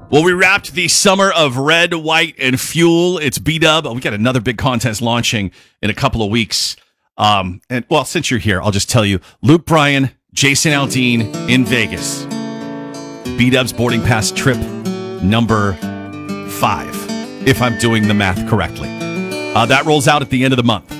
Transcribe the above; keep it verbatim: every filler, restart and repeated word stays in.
Well, we wrapped the summer of red, white, and fuel. It's B-Dub. We got another big contest launching in a couple of weeks. Um, and well, since you're here, I'll just tell you, Luke Bryan, Jason Aldean in Vegas. B-Dub's boarding pass trip number five, if I'm doing the math correctly. Uh, that rolls out at the end of the month.